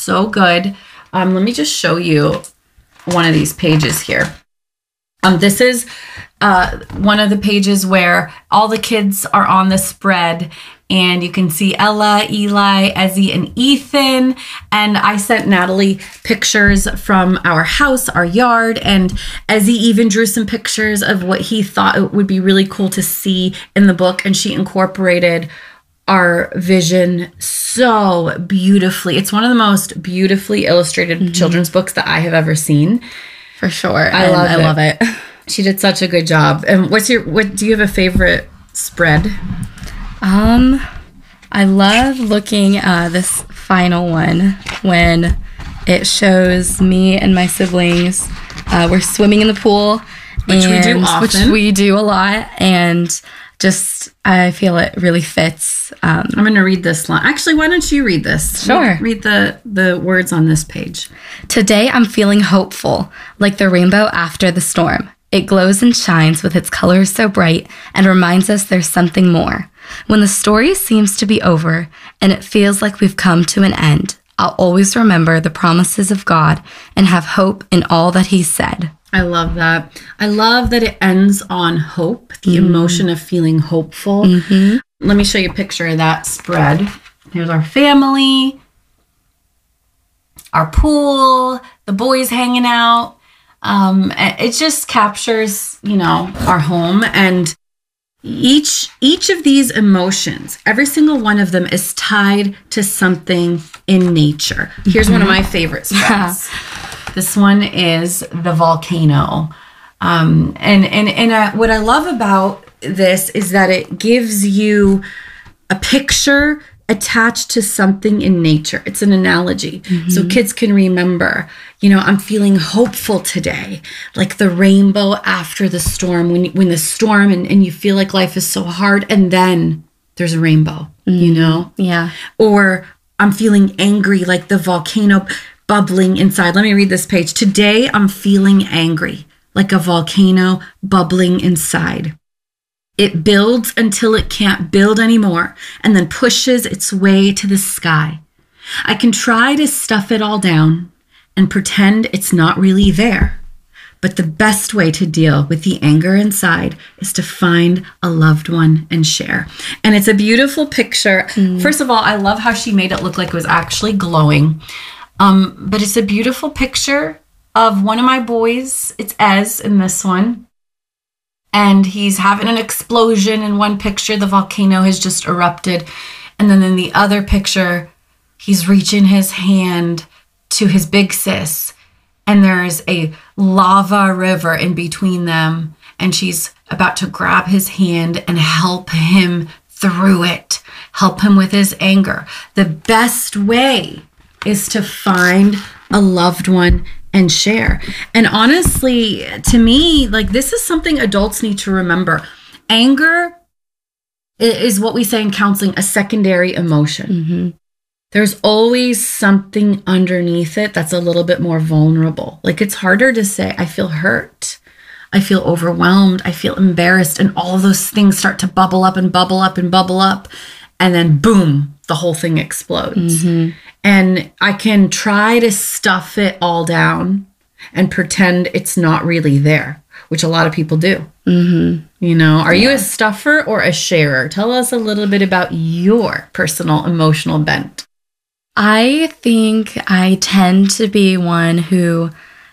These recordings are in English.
so good. Let me just show you one of these pages here. This is one of the pages where all the kids are on the spread, and you can see Ella, Eli, Ezzy, and Ethan. And I sent Natalie pictures from our house, our yard, and Ezzy even drew some pictures of what he thought it would be really cool to see in the book, and she incorporated our vision so beautifully. It's one of the most beautifully illustrated children's books that I have ever seen. For sure. I love it. She did such a good job. And what do you have a favorite spread? I love looking at this final one when it shows me and my siblings. We're swimming in the pool. Which we do often. Which we do a lot. And just, I feel it really fits. I'm going to read this line. Actually, why don't you read this? Sure. Read the words on this page. Today I'm feeling hopeful, like the rainbow after the storm. It glows and shines with its colors so bright and reminds us there's something more. When the story seems to be over and it feels like we've come to an end, I'll always remember the promises of God and have hope in all that He said. I love that. I love that it ends on hope, the emotion of feeling hopeful. Let me show you a picture of that spread. Here's our family, our pool, the boys hanging out. It just captures, our home. And each of these emotions, every single one of them is tied to something in nature. Here's one of my favorite spreads. This one is the volcano. What I love about this is that it gives you a picture attached to something in nature. It's an analogy. So kids can remember, I'm feeling hopeful today, like the rainbow after the storm, when the storm and you feel like life is so hard, and then there's a rainbow, Yeah. Or I'm feeling angry, like the volcano bubbling inside. Let me read this page. Today I'm feeling angry, like a volcano bubbling inside. It builds until it can't build anymore and then pushes its way to the sky. I can try to stuff it all down and pretend it's not really there. But the best way to deal with the anger inside is to find a loved one and share. And it's a beautiful picture. First of all, I love how she made it look like it was actually glowing. But it's a beautiful picture of one of my boys. It's Ez in this one. And he's having an explosion in one picture. The volcano has just erupted. And then in the other picture, he's reaching his hand to his big sis. And there's a lava river in between them. And she's about to grab his hand and help him through it. Help him with his anger. The best way is to find a loved one and share. And honestly, to me, this is something adults need to remember. Anger is what we say in counseling, a secondary emotion. There's always something underneath it that's a little bit more vulnerable. It's harder to say, I feel hurt. I feel overwhelmed. I feel embarrassed. And all of those things start to bubble up and bubble up and bubble up. And then boom, the whole thing explodes. And I can try to stuff it all down and pretend it's not really there, which a lot of people do. Are you a stuffer or a sharer? Tell us a little bit about your personal emotional bent. I think I tend to be one who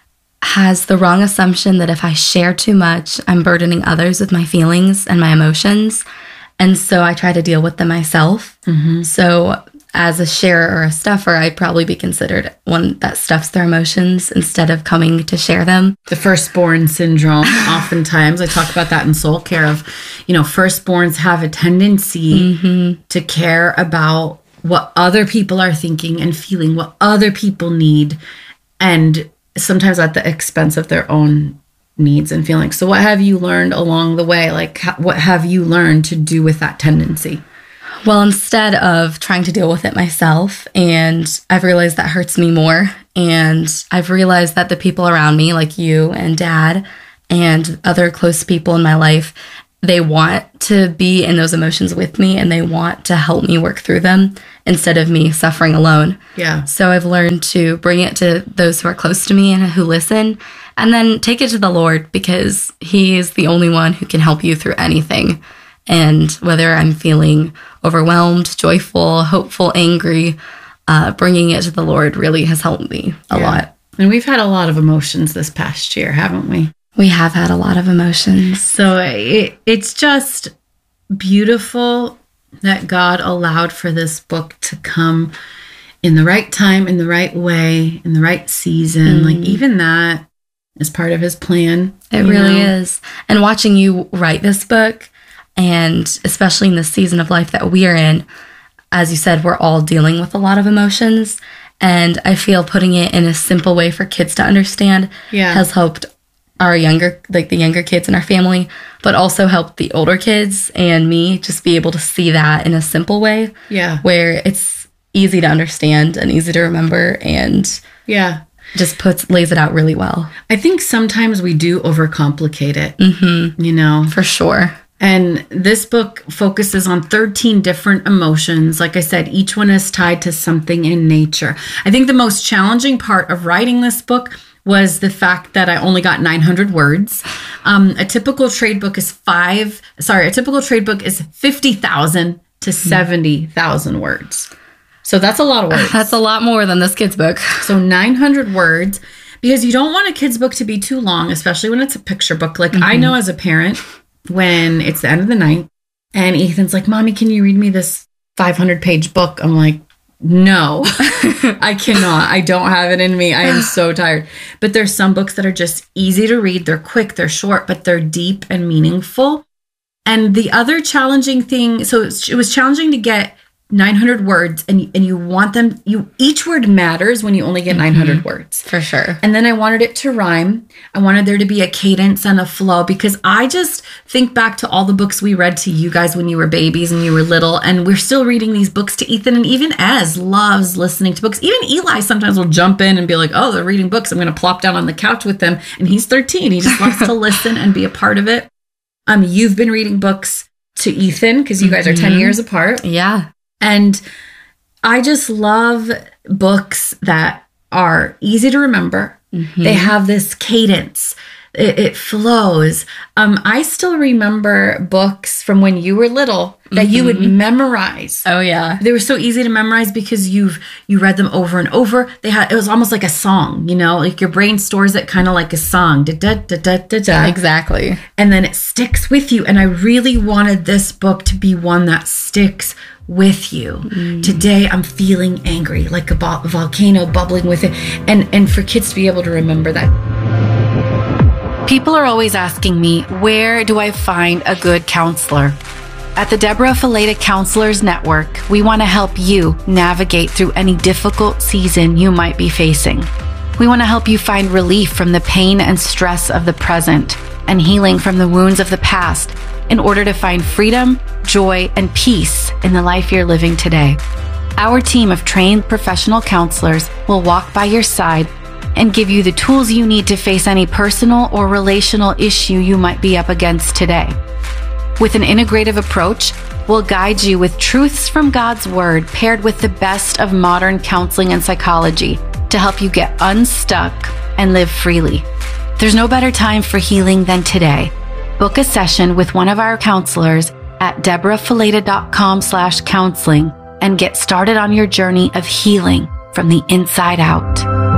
has the wrong assumption that if I share too much, I'm burdening others with my feelings and my emotions. And so I try to deal with them myself. So as a sharer or a stuffer, I'd probably be considered one that stuffs their emotions instead of coming to share them. The firstborn syndrome, oftentimes, I talk about that in soul care of, firstborns have a tendency to care about what other people are thinking and feeling, what other people need, and sometimes at the expense of their own needs and feelings. So what have you learned along the way? What have you learned to do with that tendency? Well, instead of trying to deal with it myself, and I've realized that hurts me more, and I've realized that the people around me, like you and Dad and other close people in my life, they want to be in those emotions with me and they want to help me work through them. instead of me suffering alone. Yeah. So I've learned to bring it to those who are close to me and who listen, and then take it to the Lord, because He is the only one who can help you through anything. And whether I'm feeling overwhelmed, joyful, hopeful, angry, bringing it to the Lord really has helped me a lot. And we've had a lot of emotions this past year, haven't we? We have had a lot of emotions. So it's just beautiful that God allowed for this book to come in the right time, in the right way, in the right season. Like, even that is part of His plan. It really is. And watching you write this book, and especially in the season of life that we are in, as you said, we're all dealing with a lot of emotions. And I feel putting it in a simple way for kids to understand has helped our the younger kids in our family, but also helped the older kids and me just be able to see that in a simple way. Yeah. Where it's easy to understand and easy to remember, and just lays it out really well. I think sometimes we do overcomplicate it, For sure. And this book focuses on 13 different emotions. Like I said, each one is tied to something in nature. I think the most challenging part of writing this book was the fact that I only got 900 words. A typical trade book is 50,000 to 70,000 words. So that's a lot of words. That's a lot more than this kid's book. So 900 words, because you don't want a kid's book to be too long, especially when it's a picture book. Like I know as a parent, when it's the end of the night and Ethan's like, Mommy, can you read me this 500-page book? I'm like, no, I cannot. I don't have it in me. I am so tired. But there's some books that are just easy to read. They're quick, they're short, but they're deep and meaningful. And the other challenging thing, so it was challenging to get 900 words, and you want them, each word matters when you only get 900 words. For sure. And then I wanted it to rhyme. I wanted there to be a cadence and a flow, because I just think back to all the books we read to you guys when you were babies and you were little, and we're still reading these books to Ethan, and even Ez loves listening to books. Even Eli sometimes will jump in and be like, oh, they're reading books. I'm going to plop down on the couch with them. And he's 13. He just wants to listen and be a part of it. You've been reading books to Ethan because you guys are 10 years apart. Yeah. And I just love books that are easy to remember. They have this cadence. It flows. I still remember books from when you were little that you would memorize. Oh, yeah. They were so easy to memorize because you read them over and over. It was almost like a song, like your brain stores it kind of like a song. Da-da-da-da-da-da. Exactly. And then it sticks with you. And I really wanted this book to be one that sticks with you. Today I'm feeling angry, like a volcano bubbling with it. And for kids to be able to remember that. People are always asking me, where do I find a good counselor? At the Deborah Fileta Counselors Network, we want to help you navigate through any difficult season you might be facing. We want to help you find relief from the pain and stress of the present and healing from the wounds of the past in order to find freedom, joy, and peace in the life you're living today. Our team of trained professional counselors will walk by your side and give you the tools you need to face any personal or relational issue you might be up against today. With an integrative approach, we'll guide you with truths from God's Word paired with the best of modern counseling and psychology to help you get unstuck and live freely. There's no better time for healing than today. Book a session with one of our counselors at deborahfileta.com/counseling and get started on your journey of healing from the inside out.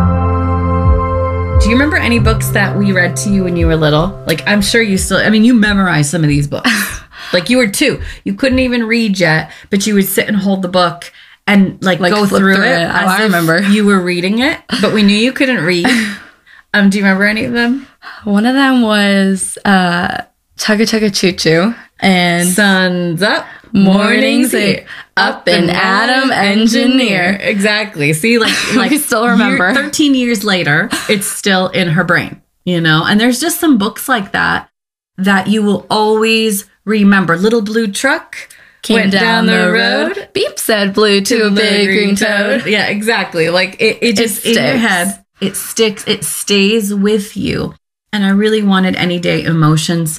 Do you remember any books that we read to you when you were little? Like, I'm sure you you memorized some of these books. Like, you were 2. You couldn't even read yet, but you would sit and hold the book and go through it. I remember. You were reading it, but we knew you couldn't read. Do you remember any of them? One of them was Chugga Chugga Choo Choo and Sun's Up, Morning's Here, Up and Adam Engineer. Exactly. See, we still remember. 13 years later, it's still in her brain, And there's just some books like that you will always remember. Little Blue Truck went down the road. Beep said blue to a big green toad. Yeah, exactly. It just in your head. It sticks. It stays with you. And I really wanted Any Day Emotions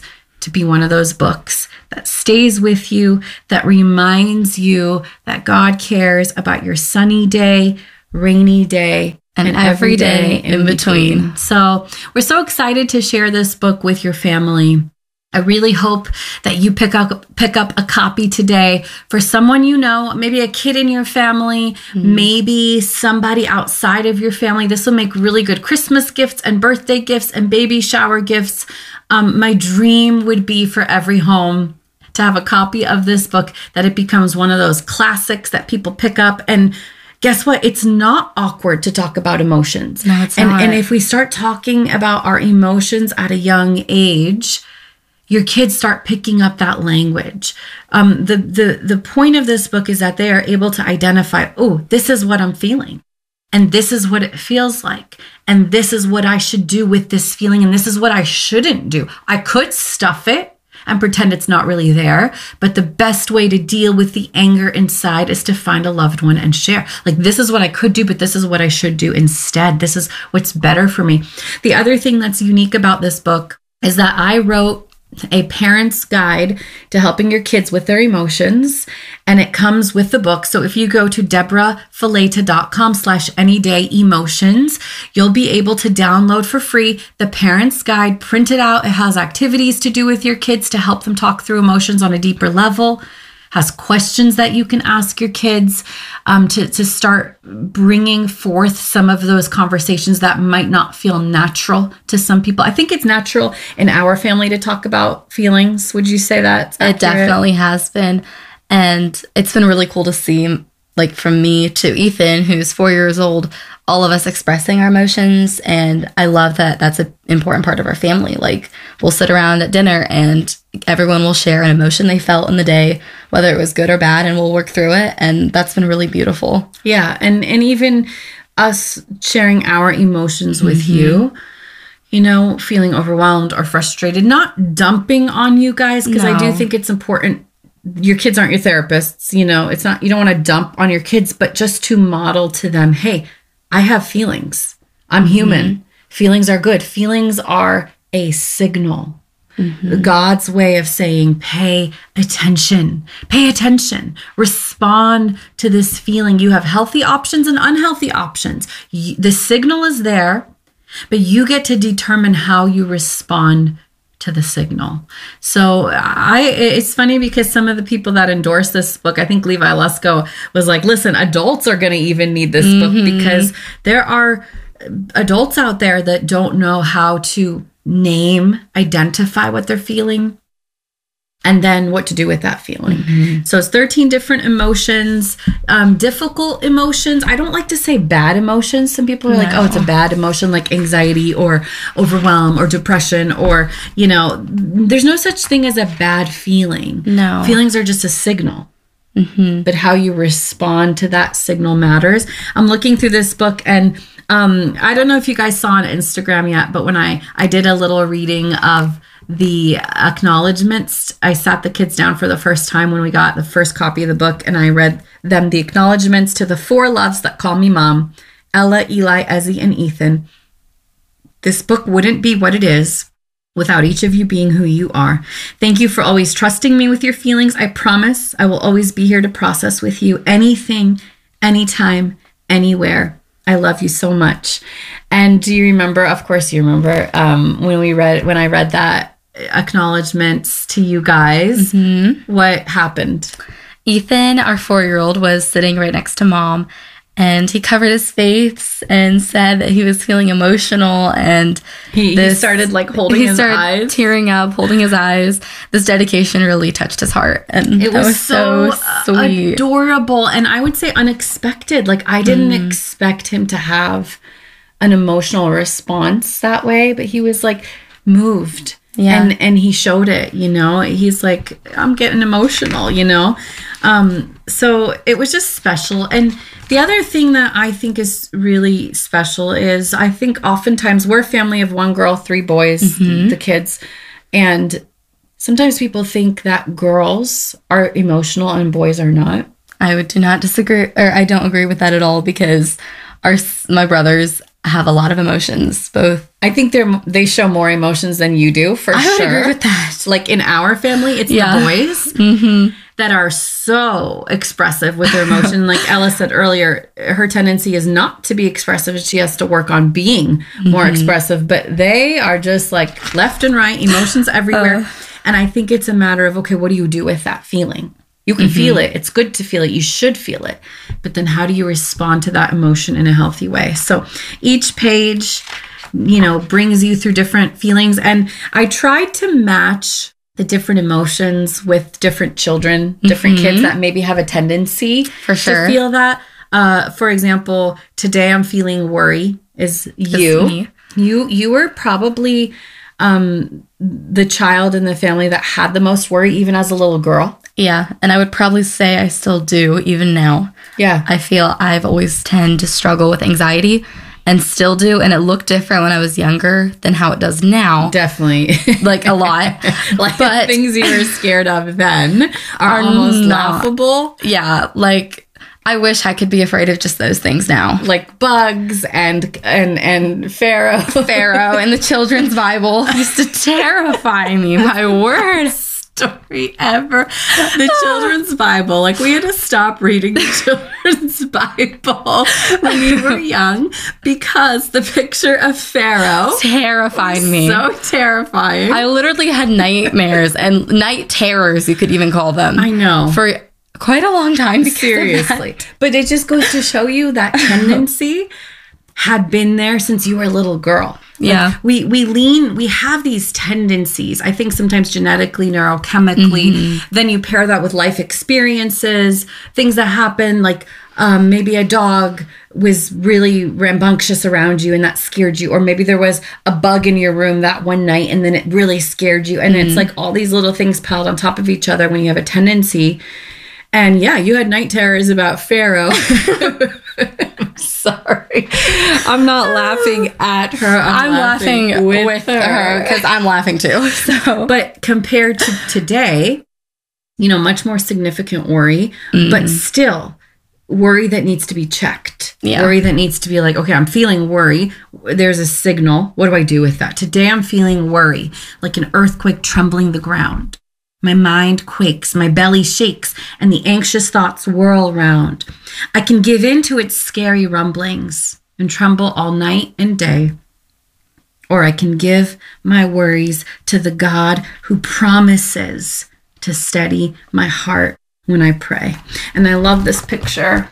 to be one of those books that stays with you, that reminds you that God cares about your sunny day, rainy day, and every day in between. So we're so excited to share this book with your family. I really hope that you pick up a copy today for someone you know, maybe a kid in your family, maybe somebody outside of your family. This will make really good Christmas gifts and birthday gifts and baby shower gifts. My dream would be for every home to have a copy of this book, that it becomes one of those classics that people pick up. And guess what? It's not awkward to talk about emotions. No, it's not. And if we start talking about our emotions at a young age, your kids start picking up that language. The point of this book is that they are able to identify, oh, this is what I'm feeling. And this is what it feels like. And this is what I should do with this feeling. And this is what I shouldn't do. I could stuff it and pretend it's not really there. But the best way to deal with the anger inside is to find a loved one and share. Like, this is what I could do, but this is what I should do instead. This is what's better for me. The other thing that's unique about this book is that I wrote a parent's guide to helping your kids with their emotions, and it comes with the book. So if you go to deborahfileta.com/anydayemotions, you'll be able to download for free the parent's guide, print it out. It has activities to do with your kids to help them talk through emotions on a deeper level, has questions that you can ask your kids to start bringing forth some of those conversations that might not feel natural to some people. I think it's natural in our family to talk about feelings. Would you say that? It definitely has been. And it's been really cool to see, like, from me to Ethan, who's 4 years old, all of us expressing our emotions. And I love that that's an important part of our family. Like, we'll sit around at dinner and everyone will share an emotion they felt in the day, whether it was good or bad, and we'll work through it. And that's been really beautiful. Yeah. And even us sharing our emotions with you, you know, feeling overwhelmed or frustrated, not dumping on you guys, because I do think it's important. Your kids aren't your therapists, you know, it's not, you don't want to dump on your kids, but just to model to them, hey, I have feelings. I'm human. Feelings are good. Feelings are a signal. God's way of saying, pay attention, respond to this feeling. You have healthy options and unhealthy options. The signal is there, but you get to determine how you respond to the signal. So it's funny because some of the people that endorse this book, I think Levi Lusko was like, listen, adults are going to even need this book, because there are adults out there that don't know how to name, identify what they're feeling, and then what to do with that feeling. So it's 13 different emotions, difficult emotions. I don't like to say bad emotions. Some people are like, oh, it's a bad emotion, like anxiety or overwhelm or depression, or, you know, there's no such thing as a bad feeling. No. Feelings are just a signal. But how you respond to that signal matters. I'm looking through this book, and I don't know if you guys saw on Instagram yet, but when I did a little reading of the acknowledgements, I sat the kids down for the first time when we got the first copy of the book, and I read them the acknowledgements to the 4 loves that call me mom: Ella, Eli, Ezzy, and Ethan. This book wouldn't be what it is without each of you being who you are. Thank you for always trusting me with your feelings. I promise I will always be here to process with you anything, anytime, anywhere. I love you so much. And do you remember, of course you remember, when I read that acknowledgements to you guys, what happened? Ethan, our 4-year-old, was sitting right next to mom, and he covered his face and said that he was feeling emotional, and he started like holding his eyes, tearing up, holding his eyes. This dedication really touched his heart, and it was so sweet, adorable, and I would say unexpected. Like, I didn't expect him to have an emotional response that way, but he was like moved. Yeah. And he showed it, you know. He's like, I'm getting emotional, you know. So it was just special. And the other thing that I think is really special is, I think oftentimes we're a family of 1 girl, 3 boys, the kids. And sometimes people think that girls are emotional and boys are not. I do not disagree, or I don't agree with that at all, because my brothers have a lot of emotions, both. I think they show more emotions than you do, for I would sure. agree with that. Like in our family, it's the boys that are so expressive with their emotion. Like Ella said earlier, her tendency is not to be expressive. She has to work on being more expressive, but they are just like left and right, emotions everywhere. And I think it's a matter of, okay, what do you do with that feeling? You can feel it. It's good to feel it. You should feel it. But then how do you respond to that emotion in a healthy way? So each page, brings you through different feelings. And I tried to match the different emotions with different children, different kids that maybe have a tendency to feel that. For example, today I'm feeling worry is you. You were probably the child in the family that had the most worry, even as a little girl. Yeah. And I would probably say I still do, even now. Yeah. I feel I've always tend to struggle with anxiety and still do. And it looked different when I was younger than how it does now. Definitely. Like a lot. But things you were scared of then are almost laughable. Yeah. Like I wish I could be afraid of just those things now. Like bugs and Pharaoh. Pharaoh in the children's Bible used to terrify me. My word. Story ever. The children's Bible. Like we had to stop reading the children's Bible when we were young because the picture of Pharaoh terrified me. So terrifying. I literally had nightmares and night terrors, you could even call them. I know. For quite a long time. Seriously. But it just goes to show you that tendency had been there since you were a little girl. Yeah. Like we have these tendencies, I think sometimes genetically, neurochemically, then you pair that with life experiences, things that happen, like maybe a dog was really rambunctious around you and that scared you, or maybe there was a bug in your room that one night and then it really scared you. And it's like all these little things piled on top of each other when you have a tendency. And yeah, you had night terrors about Pharaoh. Sorry. I'm not laughing at her. I'm laughing with her because I'm laughing too. So. But compared to today, much more significant worry, but still worry that needs to be checked. Yeah. Worry that needs to be like, okay, I'm feeling worry. There's a signal. What do I do with that? Today I'm feeling worry, like an earthquake trembling the ground. My mind quakes, my belly shakes, and the anxious thoughts whirl round. I can give in to its scary rumblings and tremble all night and day. Or I can give my worries to the God who promises to steady my heart when I pray. And I love this picture.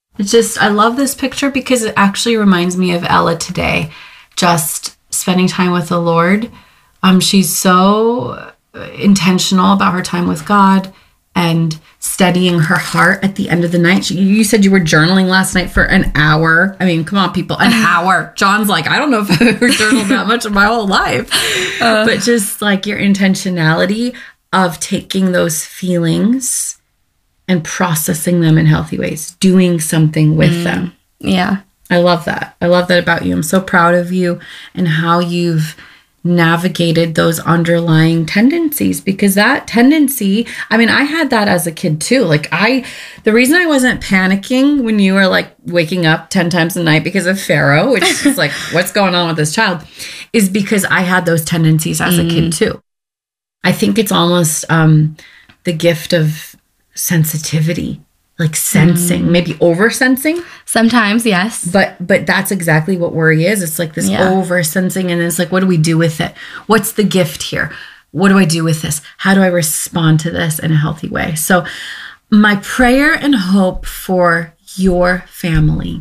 I love this picture because it actually reminds me of Ella today, just spending time with the Lord. She's so intentional about her time with God and steadying her heart at the end of the night. You said you were journaling last night for an hour. I mean, come on, people, an hour. John's like, I don't know if I've ever journaled that much in my whole life. But just like your intentionality of taking those feelings and processing them in healthy ways, doing something with them. Yeah. I love that. I love that about you. I'm so proud of you and how you've navigated those underlying tendencies, because that tendency, I mean, I had that as a kid too. Like the reason I wasn't panicking when you were like waking up 10 times a night because of Pharaoh, which is like, what's going on with this child, is because I had those tendencies as a kid too. I think it's almost the gift of sensitivity, like sensing, maybe over sensing. Sometimes, yes. But that's exactly what worry is. It's like this over sensing, and it's like, what do we do with it? What's the gift here? What do I do with this? How do I respond to this in a healthy way? So my prayer and hope for your family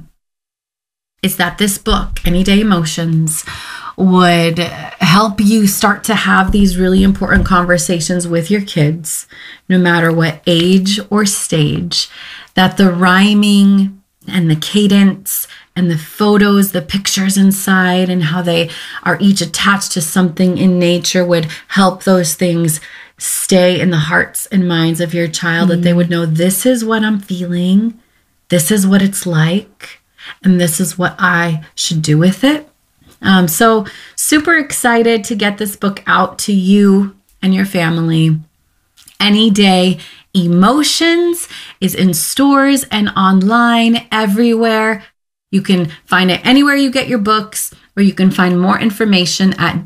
is that this book, Any Day Emotions, would help you start to have these really important conversations with your kids, no matter what age or stage, that the rhyming and the cadence and the photos, the pictures inside, and how they are each attached to something in nature would help those things stay in the hearts and minds of your child, that they would know, this is what I'm feeling, this is what it's like, and this is what I should do with it. So super excited to get this book out to you and your family. Any Day Emotions is in stores and online everywhere. You can find it anywhere you get your books, or you can find more information at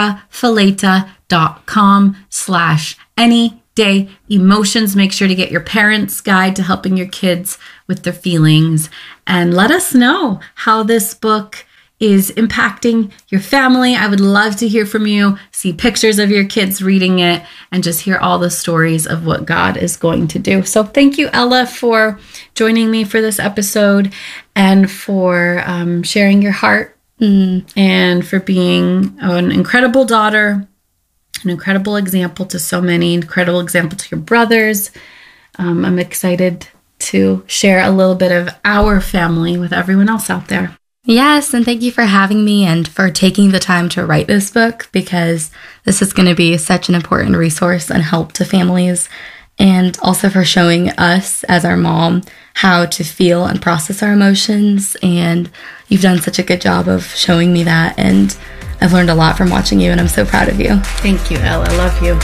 deborahfileta.com/any-day emotions. Make sure to get your parents' guide to helping your kids with their feelings, and let us know how this book is impacting your family. I would love to hear from you, see pictures of your kids reading it, and just hear all the stories of what God is going to do. So thank you, Ella, for joining me for this episode and for sharing your heart and for being an incredible daughter, an incredible example to so many, incredible example to your brothers. I'm excited to share a little bit of our family with everyone else out there. Yes, and thank you for having me and for taking the time to write this book, because this is going to be such an important resource and help to families, and also for showing us as our mom how to feel and process our emotions. And you've done such a good job of showing me that, and I've learned a lot from watching you, and I'm so proud of you. Thank you, Elle. I love you.